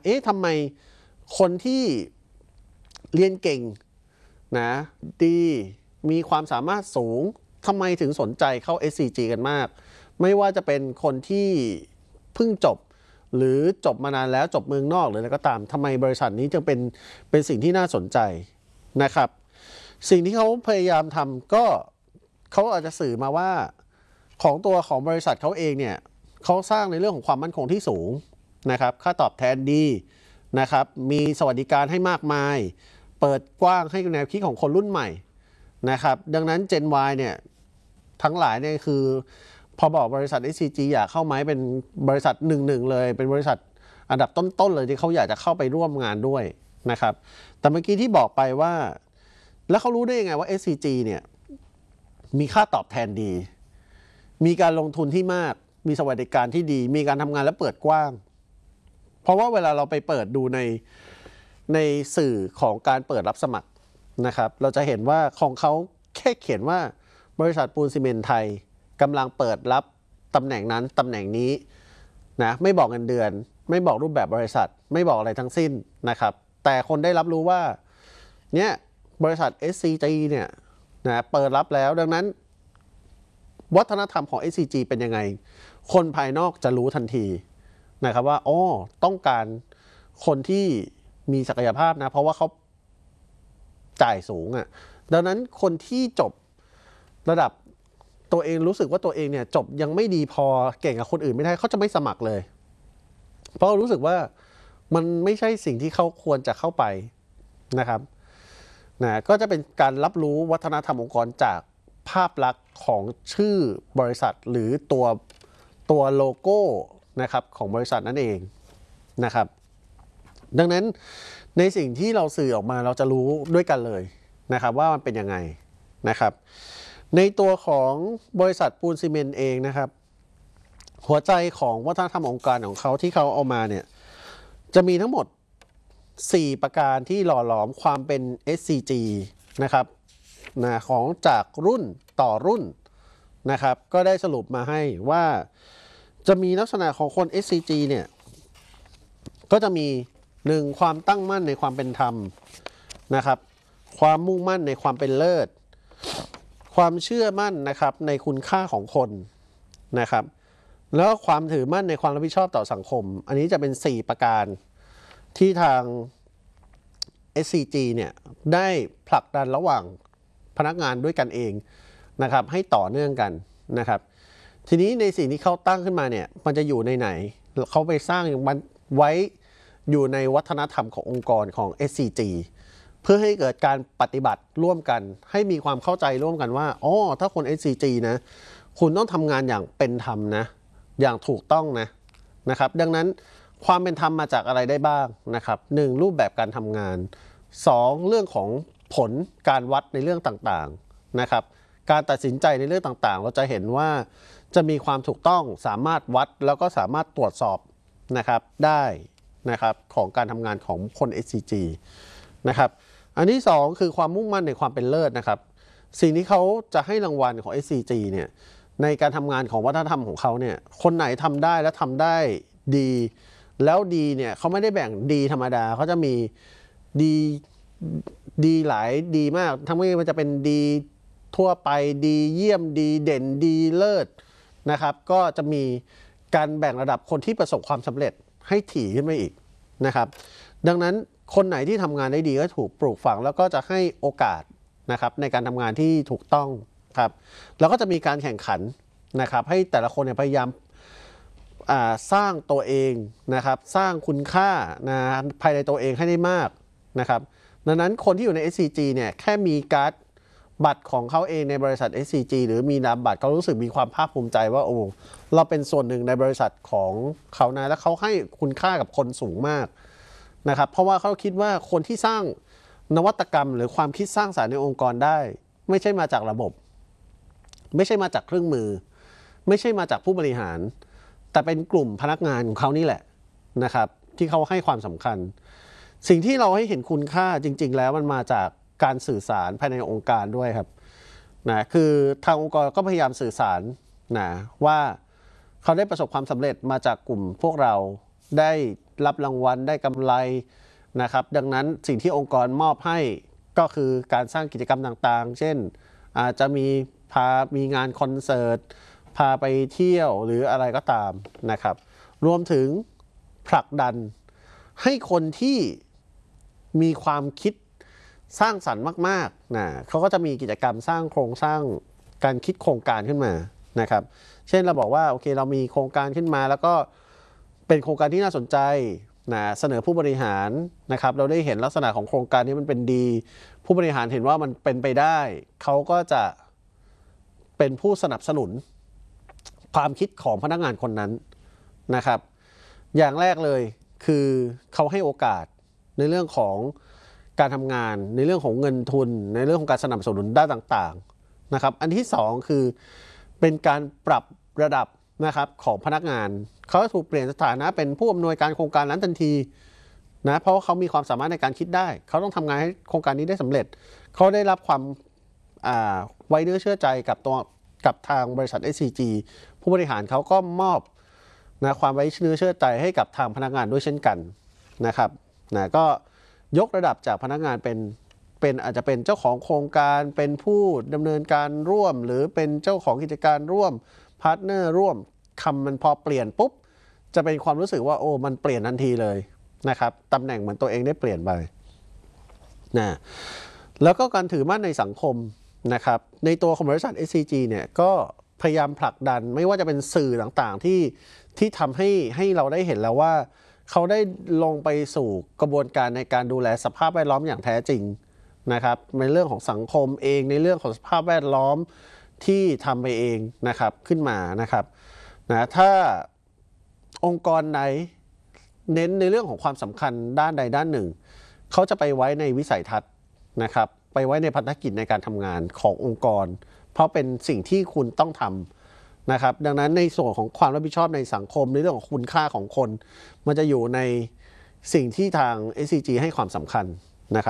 เอ๊ะทำไมคนที่เรียนเก่งนะดีมีความสามารถสูงทำไมถึงสนใจเข้า SCG กันมากไม่ว่าจะเป็นคนที่เพิ่งจบหรือจบมานานแล้วจบเมืองนอกหรืออะไรก็ตามทำไมบริษัทนี้จึงเป็นสิ่งที่น่าสนใจนะครับสิ่งที่เขาพยายามทำก็เขาอาจจะสื่อมาว่าของตัวของบริษัทเขาเองเนี่ยเขาสร้างในเรื่องของความมั่นคงที่สูงนะครับค่าตอบแทนดีนะครับมีสวัสดิการให้มากมายเปิดกว้างให้แนวคิดของคนรุ่นใหม่นะครับดังนั้น Gen Y เนี่ยทั้งหลายเนี่ยคือพอบอกบริษัท SCG อยากเข้าไหมเป็นบริษัทหนึ่งเลยเป็นบริษัทอันดับต้นๆเลยที่เขาอยากจะเข้าไปร่วมงานด้วยนะครับแต่เมื่อกี้ที่บอกไปว่าแล้วเขารู้ได้ยังไงว่า SCG เนี่ยมีค่าตอบแทนดีมีการลงทุนที่มากมีสวัสดิการที่ดีมีการทำงานและเปิดกว้างเพราะว่าเวลาเราไปเปิดดูในสื่อของการเปิดรับสมัครนะครับเราจะเห็นว่าของเขาแค่เขียนว่าบริษัทปูนซีเมนต์ไทยกำลังเปิดรับตำแหน่งนั้นตำแหน่งนี้นะไม่บอกเงินเดือนไม่บอกรูปแบบบริษัทไม่บอกอะไรทั้งสิ้นนะครับแต่คนได้รับรู้ว่าเนี่ยบริษัท SCG เนี่ยนะเปิดรับแล้วดังนั้นวัฒนธรรมของ SCG เป็นยังไงคนภายนอกจะรู้ทันทีนะครับว่าอ๋อต้องการคนที่มีศักยภาพนะเพราะว่าเขาจ่ายสูงอ่ะดังนั้นคนที่จบระดับตัวเองรู้สึกว่าตัวเองเนี่ยจบยังไม่ดีพอเก่งกับคนอื่นไม่ได้เขาจะไม่สมัครเลยเพราะรู้สึกว่ามันไม่ใช่สิ่งที่เขาควรจะเข้าไปนะครับนะก็จะเป็นการรับรู้วัฒนธรรมองค์กรจากภาพลักษณ์ของชื่อบริษัทหรือตัวโลโก้นะครับของบริษัทนั่นเองนะครับดังนั้นในสิ่งที่เราสื่อออกมาเราจะรู้ด้วยกันเลยนะครับว่ามันเป็นยังไงนะครับในตัวของบริษัทปูนซีเมนต์เองนะครับหัวใจของวัฒนธรรมองค์การของเขาที่เขาเอามาเนี่ยจะมีทั้งหมด4ประการที่หล่อหลอมความเป็น SCG นะครับนะของจากรุ่นต่อรุ่นนะครับก็ได้สรุปมาให้ว่าจะมีลักษณะของคน SCG เนี่ยก็จะมี1ความตั้งมั่นในความเป็นธรรมนะครับความมุ่งมั่นในความเป็นเลิศความเชื่อมั่นนะครับในคุณค่าของคนนะครับแล้วความถือมั่นในความรับผิดชอบต่อสังคมอันนี้จะเป็น4ประการที่ทาง SCG เนี่ยได้ผลักดันระหว่างพนักงานด้วยกันเองนะครับให้ต่อเนื่องกันนะครับทีนี้ในสิ่งที่เขาตั้งขึ้นมาเนี่ยมันจะอยู่ในไหนเขาไปสร้างมันไว้อยู่ในวัฒนธรรมขององค์กรของ SCG เพื่อให้เกิดการปฏิบัติร่วมกันให้มีความเข้าใจร่วมกันว่าอ๋อถ้าคน SCG นะคุณต้องทำงานอย่างเป็นธรรมนะอย่างถูกต้องนะครับดังนั้นความเป็นธรรมมาจากอะไรได้บ้างนะครับ1รูปแบบการทำงาน2เรื่องของผลการวัดในเรื่องต่างๆนะครับการตัดสินใจในเรื่องต่างๆเราจะเห็นว่าจะมีความถูกต้องสามารถวัดแล้วก็สามารถตรวจสอบนะครับได้นะครับของการทำงานของคน SCG นะครับอันที่2คือความมุ่งมั่นในความเป็นเลิศนะครับสิ่งที่เขาจะให้รางวัลของ SCG เนี่ยในการทำงานของวัฒนธรรมของเขาเนี่ยคนไหนทำได้และทำได้ดีแล้วดีเนี่ยเขาไม่ได้แบ่งดีธรรมดาเขาจะมีดีหลายดีมากทั้งนี้มันจะเป็นดีทั่วไปดีเยี่ยมดีเด่นดีเลิศนะครับก็จะมีการแบ่งระดับคนที่ประสบความสำเร็จให้ถี่ขึ้นไปอีกนะครับดังนั้นคนไหนที่ทำงานได้ดีก็ถูกปลูกฝังแล้วก็จะให้โอกาสนะครับในการทำงานที่ถูกต้องครับแล้วก็จะมีการแข่งขันนะครับให้แต่ละคนเนี่ยพยายามสร้างตัวเองนะครับสร้างคุณค่านะภายในตัวเองให้ได้มากนะครับดังนั้นคนที่อยู่ใน SCG เนี่ยแค่มีการ์ดบัตรของเขาเองในบริษัท SCG หรือมีนามบัตรเขารู้สึกมีความภาคภูมิใจว่าโอ้เราเป็นส่วนหนึ่งในบริษัทของเขานะและเขาให้คุณค่ากับคนสูงมากนะครับเพราะว่าเขาคิดว่าคนที่สร้างนวัตกรรมหรือความคิดสร้างสรรค์ในองค์กรได้ไม่ใช่มาจากระบบไม่ใช่มาจากเครื่องมือไม่ใช่มาจากผู้บริหารแต่เป็นกลุ่มพนักงานของเขานี่แหละนะครับที่เขาให้ความสำคัญสิ่งที่เราให้เห็นคุณค่าจริงๆแล้วมันมาจากการสื่อสารภายในองค์การด้วยครับนะคือทางองค์กรก็พยายามสื่อสารนะว่าเขาได้ประสบความสำเร็จมาจากกลุ่มพวกเราได้รับรางวัลได้กำไรนะครับดังนั้นสิ่งที่องค์กรมอบให้ก็คือการสร้างกิจกรรมต่างๆเช่นอาจจะมีงานคอนเสิร์ตพาไปเที่ยวหรืออะไรก็ตามนะครับรวมถึงผลักดันให้คนที่มีความคิดสร้างสรรค์มากๆนะเขาก็จะมีกิจกรรมสร้างโครงสร้างการคิดโครงการขึ้นมานะครับเช่นเราบอกว่าโอเคเรามีโครงการขึ้นมาแล้วก็เป็นโครงการที่น่าสนใจนะเสนอผู้บริหารนะครับเราได้เห็นลักษณะของโครงการนี้มันเป็นดีผู้บริหารเห็นว่ามันเป็นไปได้เขาก็จะเป็นผู้สนับสนุนความคิดของพนักงานคนนั้นนะครับอย่างแรกเลยคือเขาให้โอกาสในเรื่องของการทำงานในเรื่องของเงินทุนในเรื่องของการสนับสนุนด้านต่างๆนะครับอันที่สองคือเป็นการปรับระดับนะครับของพนักงานเขาถูกเปลี่ยนสถานะเป็นผู้อำนวยการโครงการนั้นทันทีนะเพราะว่าเขามีความสามารถในการคิดได้เขาต้องทำงานให้โครงการนี้ได้สำเร็จเขาได้รับความไว้เนื้อเชื่อใจกับทางบริษัท SCG ผู้บริหารเขาก็มอบนะความไว้เนื้อเชื่อใจให้กับทางพนักงานด้วยเช่นกันนะครับนะก็ยกระดับจากพนักงานเป็นอาจจะเป็นเจ้าของโครงการเป็นผู้ดำเนินการร่วมหรือเป็นเจ้าของกิจการร่วมพาร์ทเนอร์ร่วมคำมันพอเปลี่ยนปุ๊บจะเป็นความรู้สึกว่าโอ้มันเปลี่ยนทันทีเลยนะครับตำแหน่งเหมือนตัวเองได้เปลี่ยนไปนะแล้วก็การถือมั่นในสังคมนะครับในตัวของบริษัท SCG เนี่ยก็พยายามผลักดันไม่ว่าจะเป็นสื่อต่างๆที่ทำให้เราได้เห็นแล้วว่าเขาได้ลงไปสู่กระบวนการในการดูแลสภาพแวดล้อมอย่างแท้จริงนะครับในเรื่องของสังคมเองในเรื่องของสภาพแวดล้อมที่ทำไปเองนะครับขึ้นมานะครับนะถ้าองค์กรไหนเน้นในเรื่องของความสำคัญด้านใดด้านหนึ่งเขาจะไปไว้ในวิสัยทัศน์นะครับไปไว้ในภารกิจในการทำงานขององค์กรเพราะเป็นสิ่งที่คุณต้องทำนะครับดังนั้นในส่วนของความรับผิดชอบในสังคมในเรื่องของคุณค่าของคนมันจะอยู่ในสิ่งที่ทาง SCG ให้ความสำคัญนะครับ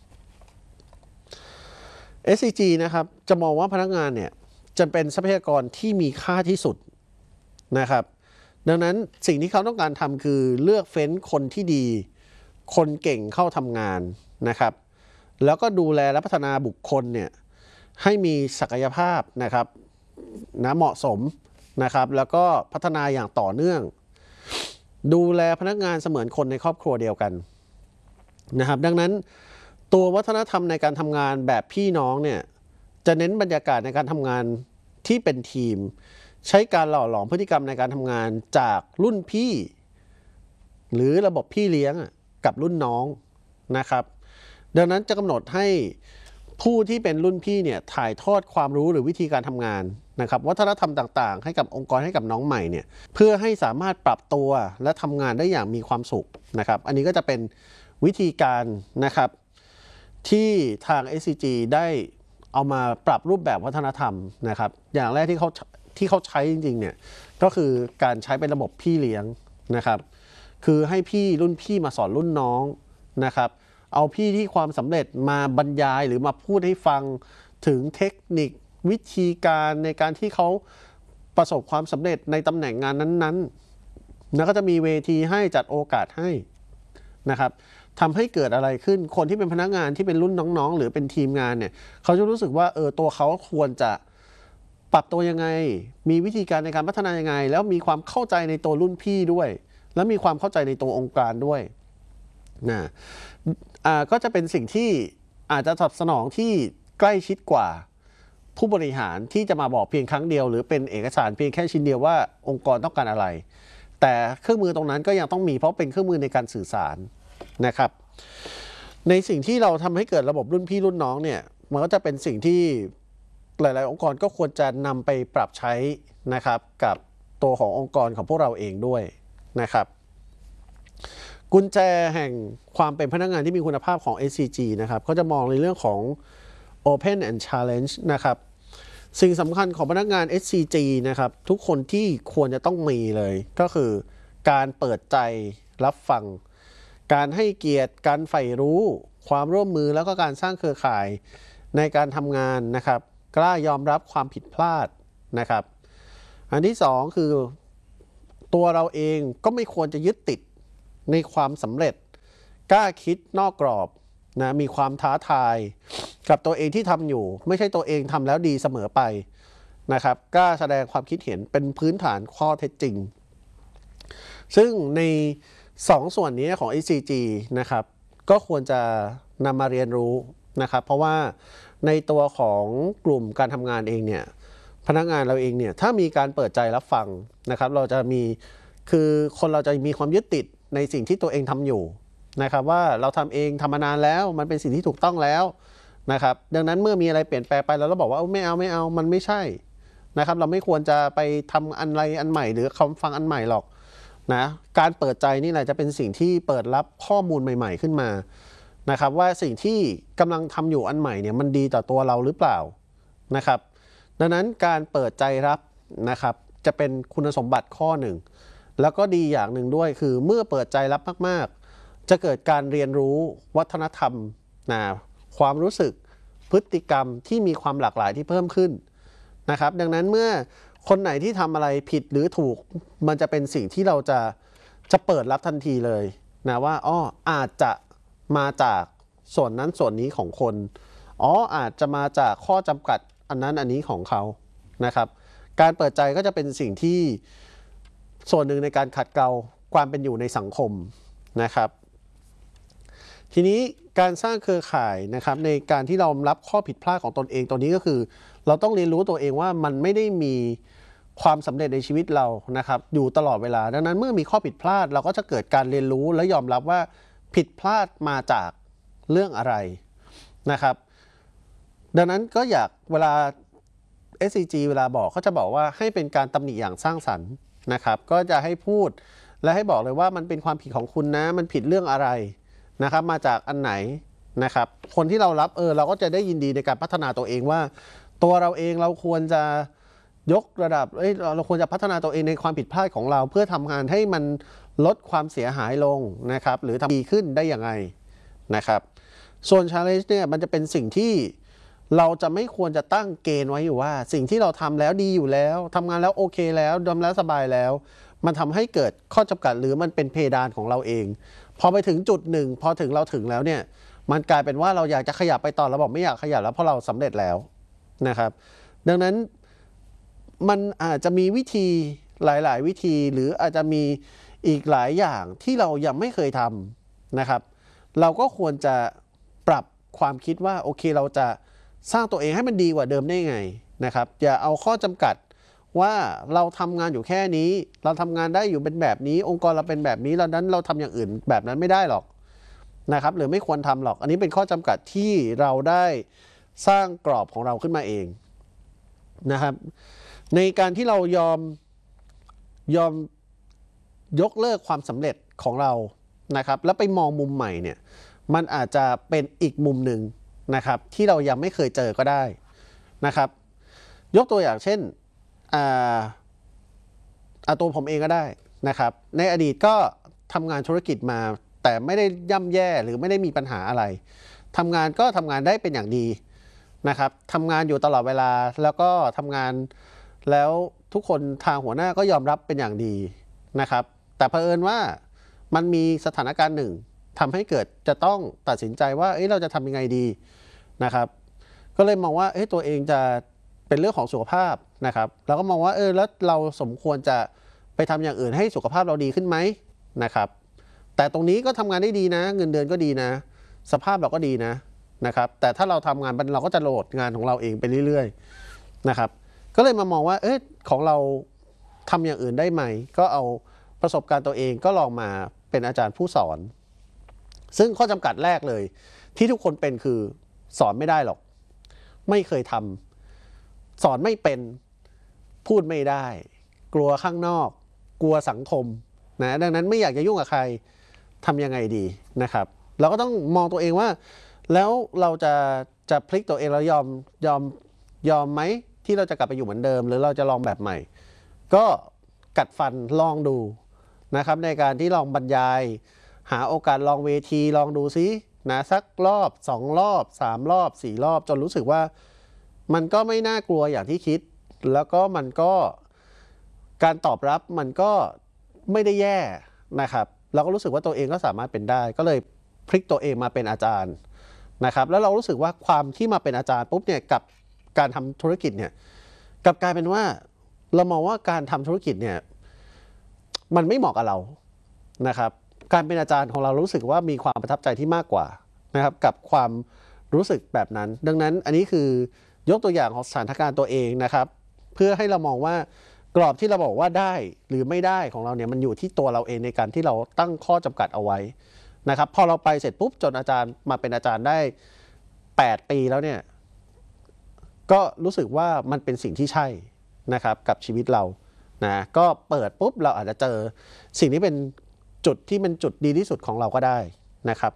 SCG นะครับจะมองว่าพนักงานเนี่ยจะเป็นทรัพยากรที่มีค่าที่สุดนะครับดังนั้นสิ่งที่เขาต้องการทำคือเลือกเฟ้นคนที่ดีคนเก่งเข้าทำงานนะครับแล้วก็ดูแลและพัฒนาบุคคลเนี่ยให้มีศักยภาพนะครับนะเหมาะสมนะครับแล้วก็พัฒนาอย่างต่อเนื่องดูแลพนักงานเสมือนคนในครอบครัวเดียวกันนะครับดังนั้นตัววัฒนธรรมในการทำงานแบบพี่น้องเนี่ยจะเน้นบรรยากาศในการทำงานที่เป็นทีมใช้การหล่อหลอมพฤติกรรมในการทำงานจากรุ่นพี่หรือระบบพี่เลี้ยงกับรุ่นน้องนะครับดังนั้นจะกำหนดให้ผู้ที่เป็นรุ่นพี่เนี่ยถ่ายทอดความรู้หรือวิธีการทำงานนะครับวัฒนธรรมต่างๆให้กับองค์กรให้กับน้องใหม่เนี่ยเพื่อให้สามารถปรับตัวและทำงานได้อย่างมีความสุขนะครับอันนี้ก็จะเป็นวิธีการนะครับที่ทาง SCG ได้เอามาปรับรูปแบบวัฒนธรรมนะครับอย่างแรกที่เขาใช้จริงๆเนี่ยก็คือการใช้เป็นระบบพี่เลี้ยงนะครับคือให้พี่รุ่นพี่มาสอนรุ่นน้องนะครับเอาพี่ที่ความสำเร็จมาบรรยายหรือมาพูดให้ฟังถึงเทคนิควิธีการในการที่เขาประสบความสำเร็จในตำแหน่งงานนั้นๆแล้วก็จะมีเวทีให้จัดโอกาสให้นะครับทำให้เกิดอะไรขึ้นคนที่เป็นพนักงานที่เป็นรุ่นน้องๆหรือเป็นทีมงานเนี่ยเขาจะรู้สึกว่าตัวเขาควรจะปรับตัวยังไงมีวิธีการในการพัฒนายังไงแล้วมีความเข้าใจในตัวรุ่นพี่ด้วยแล้วมีความเข้าใจในตัวองค์การด้วยนะก็จะเป็นสิ่งที่อาจจะตอบสนองที่ใกล้ชิดกว่าผู้บริหารที่จะมาบอกเพียงครั้งเดียวหรือเป็นเอกสารเพียงแค่ชิ้นเดียวว่าองค์กรต้องการอะไรแต่เครื่องมือตรงนั้นก็ยังต้องมีเพราะเป็นเครื่องมือในการสื่อสารนะครับในสิ่งที่เราทำให้เกิดระบบรุ่นพี่รุ่นน้องเนี่ยมันก็จะเป็นสิ่งที่หลายๆองค์กรก็ควรจะนำไปปรับใช้นะครับกับตัวขององค์กรของพวกเราเองด้วยนะครับกุญแจแห่งความเป็นพนักงานที่มีคุณภาพของ SCG นะครับเขาจะมองในเรื่องของ Open and Challenge นะครับสิ่งสำคัญของพนักงาน SCG นะครับทุกคนที่ควรจะต้องมีเลยก็คือการเปิดใจรับฟังการให้เกียรติการใฝ่รู้ความร่วมมือแล้วก็การสร้างเครือข่ายในการทำงานนะครับกล้ายอมรับความผิดพลาดนะครับอันที่สองคือตัวเราเองก็ไม่ควรจะยึดติดในความสำเร็จกล้าคิดนอกกรอบนะมีความท้าทายกับตัวเองที่ทำอยู่ไม่ใช่ตัวเองทำแล้วดีเสมอไปนะครับกล้าแสดงความคิดเห็นเป็นพื้นฐานข้อเท็จจริงซึ่งใน2ส่วนนี้ของ SCG นะครับก็ควรจะนำมาเรียนรู้นะครับเพราะว่าในตัวของกลุ่มการทำงานเองเนี่ยพนักงานเราเองเนี่ยถ้ามีการเปิดใจรับฟังนะครับเราจะมีคือคนเราจะมีความยึดติดในสิ่งที่ตัวเองทำอยู่นะครับว่าเราทำเองทำมานานแล้วมันเป็นสิ่งที่ถูกต้องแล้วนะครับดังนั้นเมื่อมีอะไรเปลี่ยนแปลงไปแล้วเราบอกว่าไม่เอามันไม่ใช่นะครับเราไม่ควรจะไปทำอะไรอันใหม่หรือคำฟังอันใหม่หรอกนะการเปิดใจนี่แหละจะเป็นสิ่งที่เปิดรับข้อมูลใหม่ๆขึ้นมานะครับว่าสิ่งที่กำลังทำอยู่อันใหม่เนี่ยมันดีต่อตัวเราหรือเปล่านะครับดังนั้นการเปิดใจรับนะครับจะเป็นคุณสมบัติข้อหนึ่งแล้วก็ดีอย่างหนึ่งด้วยคือเมื่อเปิดใจรับมากๆจะเกิดการเรียนรู้วัฒนธรรมนะความรู้สึกพฤติกรรมที่มีความหลากหลายที่เพิ่มขึ้นนะครับดังนั้นเมื่อคนไหนที่ทำอะไรผิดหรือถูกมันจะเป็นสิ่งที่เราจะเปิดรับทันทีเลยนะว่าอาจจะมาจากส่วนนั้นส่วนนี้ของคนอาจจะมาจากข้อจำกัดอันนั้นอันนี้ของเขานะครับการเปิดใจก็จะเป็นสิ่งที่ส่วนหนึ่งในการขัดเกลาความเป็นอยู่ในสังคมนะครับทีนี้การสร้างเครือข่ายนะครับในการที่เรารับข้อผิดพลาดของตนเองตัวนี้ก็คือเราต้องเรียนรู้ตัวเองว่ามันไม่ได้มีความสำเร็จในชีวิตเรานะครับอยู่ตลอดเวลาดังนั้นเมื่อมีข้อผิดพลาดเราก็จะเกิดการเรียนรู้และยอมรับว่าผิดพลาดมาจากเรื่องอะไรนะครับดังนั้นก็อยากเวลา SCG เวลาบอกเขาจะบอกว่าให้เป็นการตำหนิอย่างสร้างสรรค์นะครับก็จะให้พูดและให้บอกเลยว่ามันเป็นความผิดของคุณนะมันผิดเรื่องอะไรนะครับมาจากอันไหนนะครับคนที่เรารับเราก็จะได้ยินดีในการพัฒนาตัวเองว่าตัวเราเองเราควรจะยกระดับเราควรจะพัฒนาตัวเองในความผิดพลาดของเราเพื่อทำงานให้มันลดความเสียหายลงนะครับหรือทำดีขึ้นได้อย่างไรนะครับส่วน challenge เนี่ยมันจะเป็นสิ่งที่เราจะไม่ควรจะตั้งเกณฑ์ไว้อยู่ว่าสิ่งที่เราทำแล้วดีอยู่แล้วทำงานแล้วโอเคแล้วทำแล้วสบายแล้วมันทำให้เกิดข้อจำกัดหรือมันเป็นเพดานของเราเองพอไปถึงจุดหนึ่งพอถึงเราถึงแล้วเนี่ยมันกลายเป็นว่าเราอยากจะขยับไปต่อเราบอกไม่อยากขยับแล้วเพราะเราสำเร็จแล้วนะครับดังนั้นมันอาจจะมีวิธีหลายๆวิธีหรืออาจจะมีอีกหลายอย่างที่เรายังไม่เคยทำนะครับเราก็ควรจะปรับความคิดว่าโอเคเราจะสร้างตัวเองให้มันดีกว่าเดิมได้ไงนะครับอย่าเอาข้อจำกัดว่าเราทำงานอยู่แค่นี้เราทำงานได้อยู่เป็นแบบนี้องค์กรเราเป็นแบบนี้แล้วนั้นเราทำอย่างอื่นแบบนั้นไม่ได้หรอกนะครับหรือไม่ควรทำหรอกอันนี้เป็นข้อจำกัดที่เราได้สร้างกรอบของเราขึ้นมาเองนะครับในการที่เรายอมยกเลิกความสำเร็จของเรานะครับแล้วไปมองมุมใหม่เนี่ยมันอาจจะเป็นอีกมุมหนึ่งนะครับที่เรายังไม่เคยเจอก็ได้นะครับยกตัวอย่างเช่นตัวผมเองก็ได้นะครับในอดีตก็ทำงานธุรกิจมาแต่ไม่ได้ย่ำแย่หรือไม่ได้มีปัญหาอะไรทำงานก็ทำงานได้เป็นอย่างดีนะครับทำงานอยู่ตลอดเวลาแล้วก็ทำงานแล้วทุกคนทางหัวหน้าก็ยอมรับเป็นอย่างดีนะครับแต่เผอิญว่ามันมีสถานการณ์หนึ่งทำให้เกิดจะต้องตัดสินใจว่าเราจะทำยังไงดีนะครับก็เลยมองว่าตัวเองจะเป็นเรื่องของสุขภาพนะครับเราก็มองว่าแล้วเราสมควรจะไปทำอย่างอื่นให้สุขภาพเราดีขึ้นไหมนะครับแต่ตรงนี้ก็ทำงานได้ดีนะเงินเดือนก็ดีนะสภาพเราก็ดีนะครับแต่ถ้าเราทำงานเราก็จะโหลดงานของเราเองไปเรื่อยๆนะครับก็เลยมามองว่าของเราทำอย่างอื่นได้ไหมก็เอาประสบการณ์ตัวเองก็ลองมาเป็นอาจารย์ผู้สอนซึ่งข้อจำกัดแรกเลยที่ทุกคนเป็นคือสอนไม่ได้หรอกไม่เคยทำสอนไม่เป็นพูดไม่ได้กลัวข้างนอกกลัวสังคมนะดังนั้นไม่อยากจะยุ่งกับใครทำยังไงดีนะครับเราก็ต้องมองตัวเองว่าแล้วเราจะพลิกตัวเองแล้วยอมไหมที่เราจะกลับไปอยู่เหมือนเดิมหรือเราจะลองแบบใหม่ก็กัดฟันลองดูนะครับในการที่ลองบรรยายหาโอกาสลองเวทีลองดูซินะสักรอบ2รอบ3รอบ4รอบจนรู้สึกว่ามันก็ไม่น่ากลัวอย่างที่คิดแล้วก็มันก็การตอบรับมันก็ไม่ได้แย่นะครับเราก็รู้สึกว่าตัวเองก็สามารถเป็นได้ก็เลยพลิกตัวเองมาเป็นอาจารย์นะครับแล้วเรารู้สึกว่าความที่มาเป็นอาจารย์ปุ๊บเนี่ยกับการทำธุรกิจเนี่ยกลับกลายเป็นว่าเรามองว่าการทำธุรกิจเนี่ยมันไม่เหมาะกับเรานะครับการเป็นอาจารย์ของเรารู้สึกว่ามีความประทับใจที่มากกว่านะครับกับความรู้สึกแบบนั้นดังนั้นอันนี้คือยกตัวอย่างของสถานการณ์ตัวเองนะครับเพื่อให้เรามองว่ากรอบที่เราบอกว่าได้หรือไม่ได้ของเราเนี่ยมันอยู่ที่ตัวเราเองในการที่เราตั้งข้อจำกัดเอาไว้นะครับพอเราไปเสร็จปุ๊บจนอาจารย์มาเป็นอาจารย์ได้8 ปีแล้วเนี่ยก็รู้สึกว่ามันเป็นสิ่งที่ใช่นะครับกับชีวิตเรานะก็เปิดปุ๊บเราอาจจะเจอสิ่งที่เป็นจุดที่เป็นจุดดีที่สุดของเราก็ได้นะครับ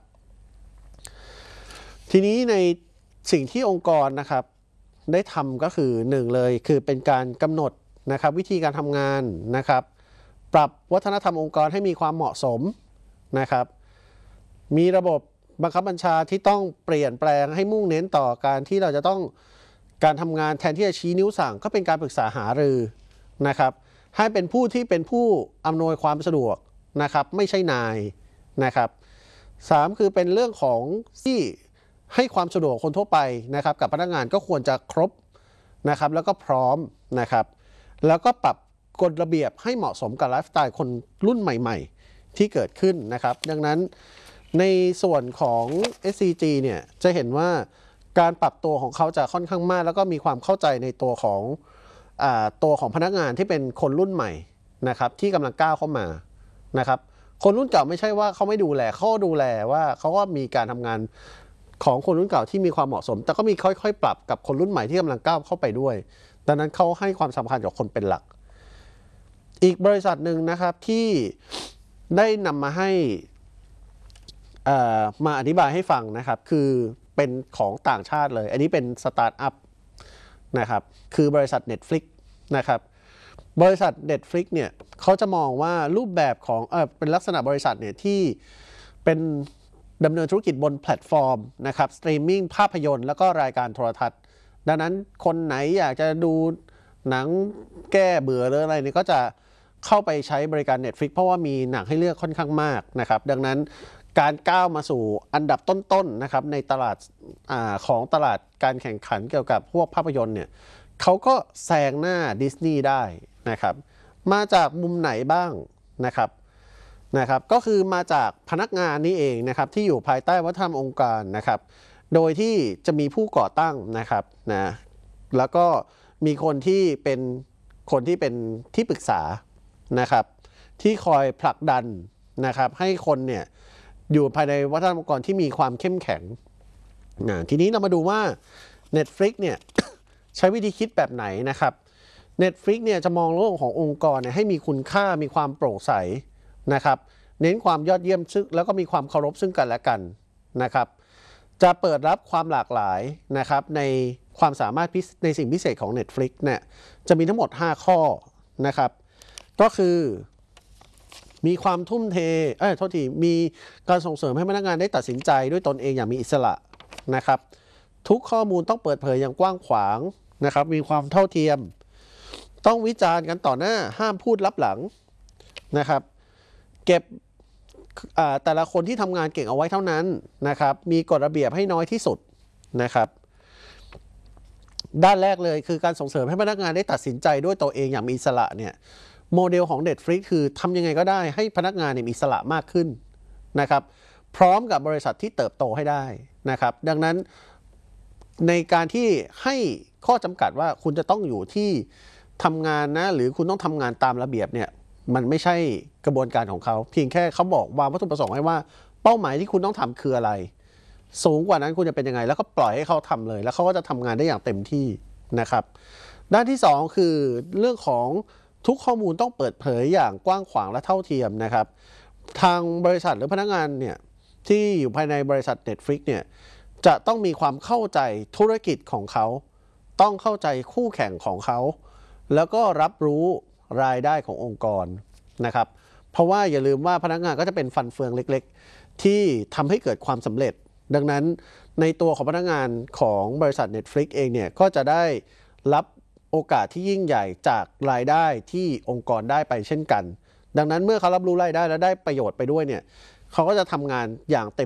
ทีนี้ในสิ่งที่องค์กรนะครับได้ทำก็คือหนึ่งเลยคือเป็นการกำหนดนะครับวิธีการทำงานนะครับปรับวัฒนธรรมองค์กรให้มีความเหมาะสมนะครับมีระบบบังคับบัญชาที่ต้องเปลี่ยนแปลงให้มุ่งเน้นต่อการที่เราจะต้องการทำงานแทนที่จะชี้นิ้วสั่งก็เป็นการปรึกษาหารือนะครับให้เป็นผู้ที่เป็นผู้อำนวยความสะดวกนะครับไม่ใช่นายนะครับ3คือเป็นเรื่องของที่ให้ความสะดวกคนทั่วไปนะครับกับพนักงานก็ควรจะครบนะครับแล้วก็พร้อมนะครับแล้วก็ปรับกฎระเบียบให้เหมาะสมกับไลฟ์สไตล์คนรุ่นใหม่ๆที่เกิดขึ้นนะครับดังนั้นในส่วนของ SCG เนี่ยจะเห็นว่าการปรับตัวของเขาจะค่อนข้างมากแล้วก็มีความเข้าใจในตัวของพนักงานที่เป็นคนรุ่นใหม่นะครับที่กำลังก้าวเข้ามานะครับคนรุ่นเก่าไม่ใช่ว่าเขาไม่ดูแลเขาดูแลว่าเขาก็มีการทำงานของคนรุ่นเก่าที่มีความเหมาะสมแต่ก็มีค่อยๆปรับกับคนรุ่นใหม่ที่กำลังก้าวเข้าไปด้วยดังนั้นเขาให้ความสำคัญกับคนเป็นหลักอีกบริษัทหนึ่งนะครับที่ได้นำมาให้มาอธิบายให้ฟังนะครับคือเป็นของต่างชาติเลยอันนี้เป็นสตาร์ทอัพนะครับคือบริษัท Netflix นะครับบริษัท Netflix เนี่ยเขาจะมองว่ารูปแบบของเป็นลักษณะบริษัทเนี่ยที่เป็นดำเนินธุรกิจบนแพลตฟอร์มนะครับสตรีมมิ่งภาพยนตร์แล้วก็รายการโทรทัศน์ดังนั้นคนไหนอยากจะดูหนังแก้เบื่อหรืออะไรเนี่ยก็จะเข้าไปใช้บริการ Netflix เพราะว่ามีหนังให้เลือกค่อนข้างมากนะครับดังนั้นการก้าวมาสู่อันดับต้นๆนะครับในตลาดของตลาดการแข่งขันเกี่ยวกับพวกภาพยนตร์เนี่ยเขาก็แซงหน้าดิสนีย์ได้นะครับมาจากมุมไหนบ้างนะครับก็คือมาจากพนักงานนี้เองนะครับที่อยู่ภายใต้วัฒนธรรมองค์การนะครับโดยที่จะมีผู้ก่อตั้งนะครับแล้วก็มีคนที่เป็นที่ปรึกษานะครับที่คอยผลักดันนะครับให้คนเนี่ยอยู่ภายในวัฒนธรรมองค์กรที่มีความเข้มแข็งทีนี้เรามาดูว่า Netflix เนี่ย ใช้วิธีคิดแบบไหนนะครับ Netflix เนี่ยจะมองเรื่องขององค์กรเนี่ยให้มีคุณค่ามีความโปร่งใสนะครับเน้นความยอดเยี่ยมซึ่งแล้วก็มีความเคารพซึ่งกันและกันนะครับจะเปิดรับความหลากหลายนะครับในความสามารถในสิ่งพิเศษของ Netflix เนี่ยจะมีทั้งหมด5ข้อนะครับก็คือมีความทุ่มเทโทษทีมีการส่งเสริมให้พนักงานได้ตัดสินใจด้วยตนเองอย่างมีอิสระนะครับทุกข้อมูลต้องเปิดเผยอย่างกว้างขวางนะครับมีความเท่าเทียมต้องวิจารณ์กันต่อหน้าห้ามพูดลับหลังนะครับเก็บแต่ละคนที่ทำงานเก่งเอาไว้เท่านั้นนะครับมีกฎระเบียบให้น้อยที่สุดนะครับด้านแรกเลยคือการส่งเสริมให้พนักงานได้ตัดสินใจด้วยตัวเองอย่างมีอิสระเนี่ยโมเดลของ Netflix คือทำยังไงก็ได้ให้พนักงานมีอิสระมากขึ้นนะครับพร้อมกับบริษัทที่เติบโตให้ได้นะครับดังนั้นในการที่ให้ข้อจำกัดว่าคุณจะต้องอยู่ที่ทำงานนะหรือคุณต้องทำงานตามระเบียบเนี่ยมันไม่ใช่กระบวนการของเขาเพียงแค่เขาบอกวางวัตถุประสงค์ให้ว่าเป้าหมายที่คุณต้องทำคืออะไรสูงกว่านั้นคุณจะเป็นยังไงแล้วก็ปล่อยให้เขาทำเลยแล้วเขาก็จะทำงานได้อย่างเต็มที่นะครับด้านที่2คือเรื่องของทุกข้อมูลต้องเปิดเผยอย่างกว้างขวางและเท่าเทียมนะครับทางบริษัทหรือพนักงานเนี่ยที่อยู่ภายในบริษัท Netflix เนี่ยจะต้องมีความเข้าใจธุรกิจของเขาต้องเข้าใจคู่แข่งของเขาแล้วก็รับรู้รายได้ขององค์กรนะครับเพราะว่าอย่าลืมว่าพนักงานก็จะเป็นฟันเฟืองเล็กๆที่ทำให้เกิดความสำเร็จดังนั้นในตัวของพนักงานของบริษัท Netflix เองเนี่ยก็จะได้รับโอกาสที่ยิ่งใหญ่จากรายได้ที่องค์กรได้ไปเช่นกันดังนั้นเมื่อเขารับรู้รายได้และได้ประโยชน์ไปด้วยเนี่ยเขาก็จะทำงานอย่างเต็ม